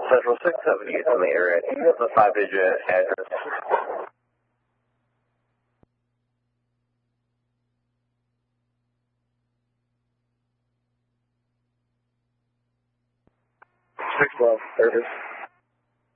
Central 670 is in the area. Do you have the 5-digit address? Service.